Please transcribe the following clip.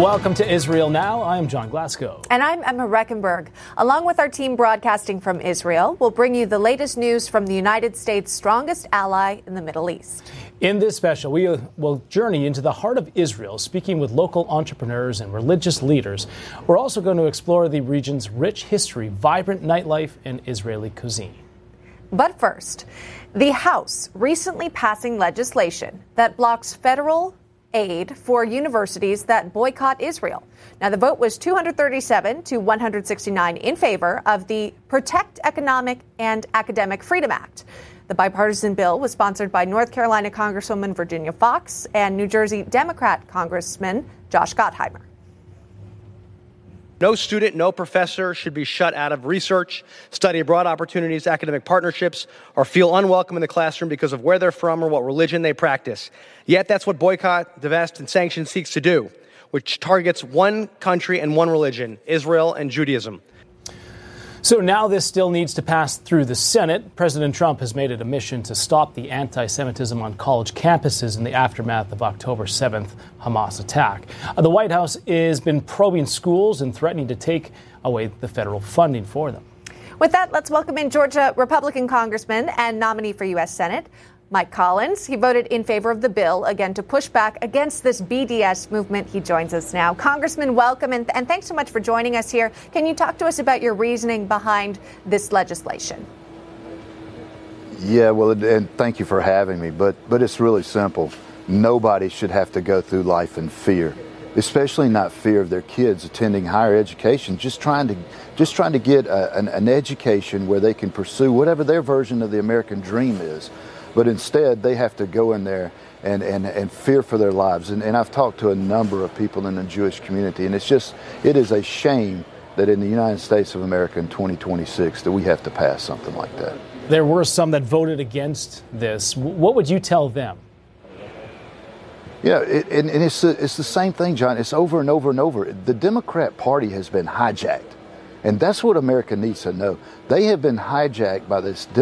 Welcome to Israel Now. I'm John Glasgow. And I'm Emma Reckenberg. Along with our team broadcasting from Israel, we'll bring you the latest news from the United States' strongest ally in the Middle East. In this special, we will journey into the heart of Israel, speaking with local entrepreneurs and religious leaders. We're also going to explore the region's rich history, vibrant nightlife, and Israeli cuisine. But first, the House recently passing legislation that blocks federal aid for universities that boycott Israel. Now, the vote was 237 to 169 in favor of the Protect Economic and Academic Freedom Act. The bipartisan bill was sponsored by North Carolina Congresswoman Virginia Foxx and New Jersey Democrat Congressman Josh Gottheimer. No student, no professor should be shut out of research, study abroad opportunities, academic partnerships, or feel unwelcome in the classroom because of where they're from or what religion they practice. Yet that's what boycott, divest, and sanction seeks to do, which targets one country and one religion, Israel and Judaism. So now this still needs to pass through the Senate. President Trump has made it a mission to stop the anti-Semitism on college campuses in the aftermath of October 7th Hamas attack. The White House has been probing schools and threatening to take away the federal funding for them. With that, let's welcome in Georgia Republican Congressman and nominee for U.S. Senate, Mike Collins. He voted in favor of the bill, again, to push back against this BDS movement. He joins us now. Congressman, welcome, and thanks so much for joining us here. Can you talk to us about your reasoning behind this legislation? Yeah, well, and thank you for having me, but it's really simple. Nobody should have to go through life in fear, especially not fear of their kids attending higher education, just trying to get an education where they can pursue whatever their version of the American dream is. But instead, they have to go in there and fear for their lives. And I've talked to a number of people in the Jewish community, and it is a shame that in the United States of America in 2026 that we have to pass something like that. There were some that voted against this. What would you tell them? Yeah, it's the same thing, John. It's over and over and over. The Democrat Party has been hijacked, and that's what America needs to know. They have been hijacked by this